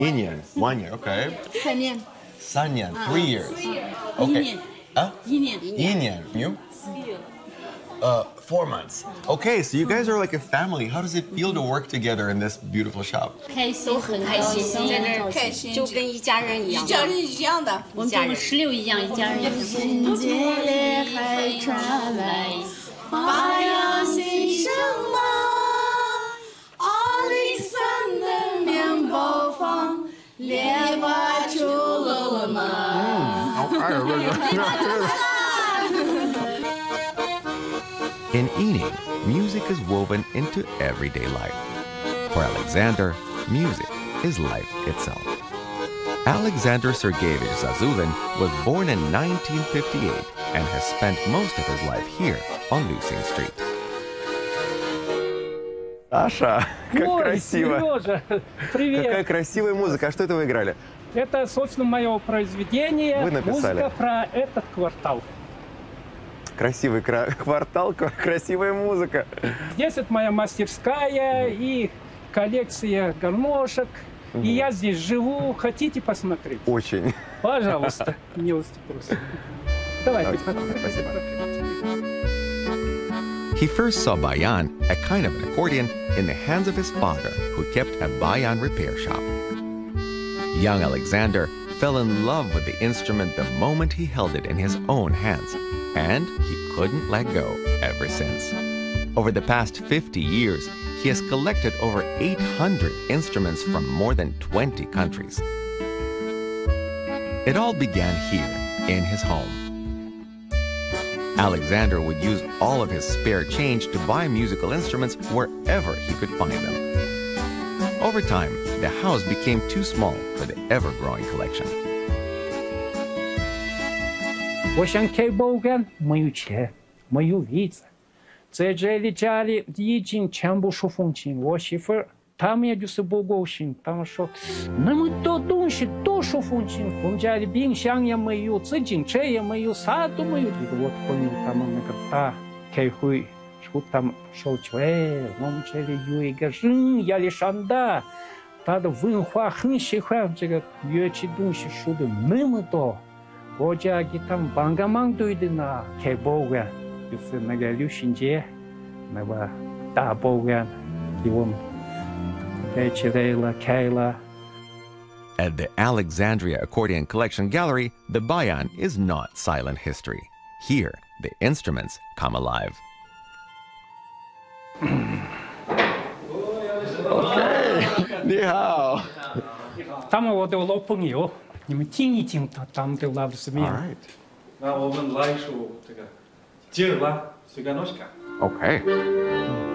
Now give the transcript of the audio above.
1年 1 year. Okay. 3年。 3年 3 years. Okay. 1年。 1年 You? 4 months. Okay, so you guys are like a family. How does it feel to work together in this beautiful shop? 开心，很开心，在那儿开心，就跟一家人一样。一家人一样的，我们就跟16一样，一家人一样。新界还传来发扬新生吗？阿里山的面包房，列巴出了吗？ In Ening, music is woven into everyday life. For Alexander, music is life itself. Alexander Sergeyevich Zazulin was born in 1958 and has spent most of his life here on Lusing Street. Саша, как Ой, красиво. Сережа, привет. Какая красивая музыка. А что это вы играли? Это, собственно, мое произведение. Вы написали. Музыка про этот квартал. Красивый квартал, красивая музыка. Здесь это моя мастерская и коллекция гармошек. И я здесь живу. Хотите посмотреть? Очень. Пожалуйста, милости просим. Давайте. Спасибо. He first saw bayan, a kind of an accordion, in the hands of his father, who kept a bayan repair shop. Young Alexander fell in love with the instrument the moment he held it in his own hands, and he couldn't let go ever since. Over the past 50 years, he has collected over 800 instruments from more than 20 countries. It all began here, in his home. Alexander would use all of his spare change to buy musical instruments wherever he could find them. Over time, the house became too small for the ever-growing collection. 我想给保安没有钱，没有位子，在这里家里已经全部收风琴。我媳妇儿他们也就是不高兴，他们说那么多东西都收风琴，我们家里冰箱也没有，自行车也没有，啥都没有。这个我朋友他们那个大开会，说他们说出来，我们这里有一个人亚历山大，他的文化很喜欢这个乐器东西收的那么多。我家给他们帮个忙对的呢，开保安，就是那个刘勋杰，那个大保安，给我们带起来了，开了。 At the Alexandria Accordion Collection Gallery, the bayan is not silent history. Here, the instruments come alive. Okay. 你好。 他们我的老朋友，你们听一听他们的拉的什么样？ All right. 那我们来说这个吉尔拉，随便诺什卡。 Okay.